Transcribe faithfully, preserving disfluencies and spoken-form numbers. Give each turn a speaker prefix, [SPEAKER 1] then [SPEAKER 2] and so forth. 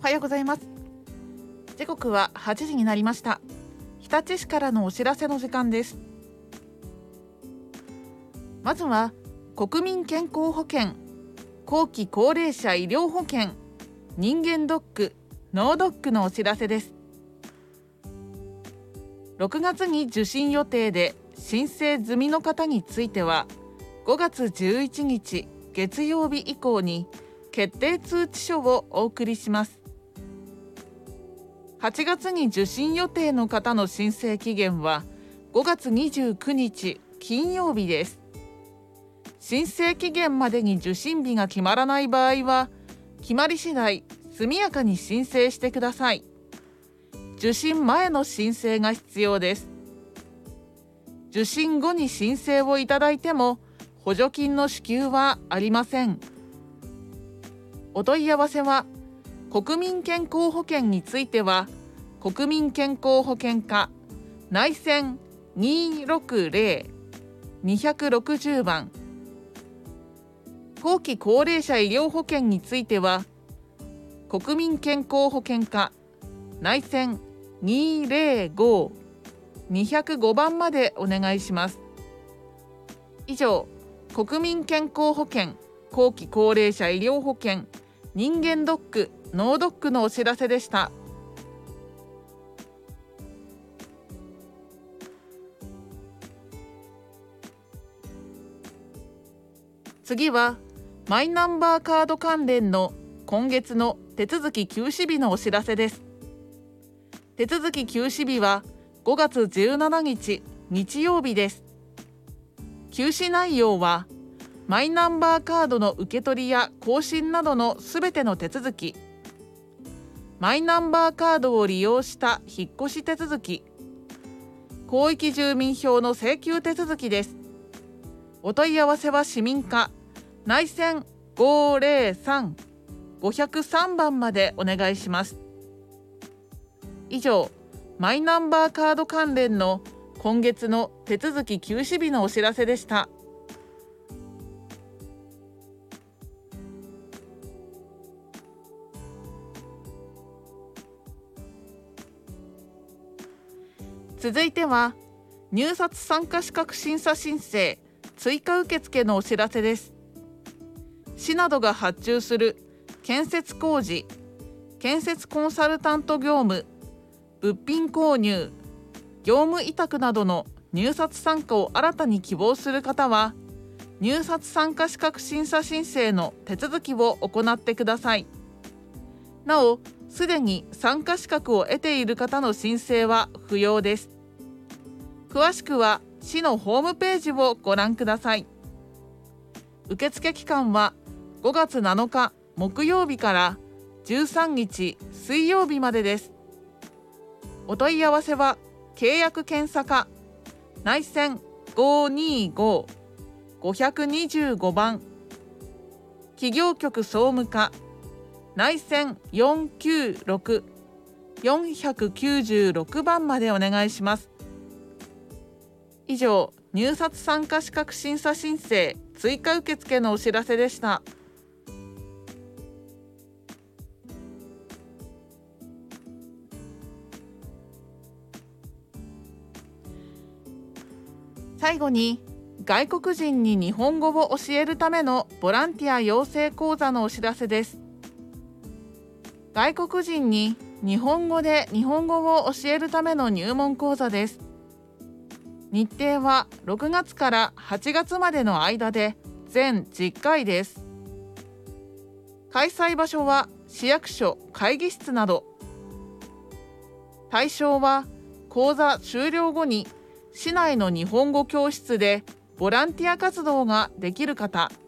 [SPEAKER 1] はようございます。時刻ははちじになりました。日立市からのお知らせの時間です。まずは国民健康保険、後期高齢者医療保険、人間ドック、脳ドックのお知らせです。ろくがつに受診予定で申請済みの方については、ごがつじゅういちにち月曜日以降に決定通知書をお送りします。はちがつに受診予定の方の申請期限はごがつにじゅうくにち金曜日です。申請期限までに受診日が決まらない場合は、決まり次第速やかに申請してください。受診前の申請が必要です。受診後に申請をいただいても補助金の支給はありません。お問い合わせは、国民健康保険については国民健康保険課内線 にーろくぜろ にろくぜろ 番、後期高齢者医療保険については国民健康保険課内線 にーぜろご にぜろご 番までお願いします。以上、国民健康保険、後期高齢者医療保険、人間ドック、脳ドックのお知らせでした。次はマイナンバーカード関連の今月の手続き休止日のお知らせです。手続き休止日はごがつじゅうしちにち日曜日です。休止内容はマイナンバーカードの受け取りや更新などのすべての手続き、マイナンバーカードを利用した引っ越し手続き、広域住民票の請求手続きです。お問い合わせは市民課内線 ごーぜろさん ごぜろさん 番までお願いします。以上、マイナンバーカード関連の今月の手続き休止日のお知らせでした。続いては入札参加資格審査申請追加受付のお知らせです。市などが発注する建設工事、建設コンサルタント業務、物品購入、業務委託などの入札参加を新たに希望する方は、入札参加資格審査申請の手続きを行ってください。なお、すでに参加資格を得ている方の申請は不要です。詳しくは市のホームページをご覧ください。受付期間はごがつなのか木曜日からじゅうさんにち水曜日までです。お問い合わせは契約検査課内線 ごーにーご ごにご 番、企業局総務課内線よんきゅうろく よんきゅうろく 番までお願いします。以上、入札参加資格審査申請追加受付のお知らせでした。最後に、外国人に日本語を教えるためのボランティア養成講座のお知らせです。外国人に日本語で日本語を教えるための入門講座です。日程はろくがつからはちがつまでの間で全じゅっかいです。開催場所は市役所会議室など。対象は講座終了後に市内の日本語教室でボランティア活動ができる方、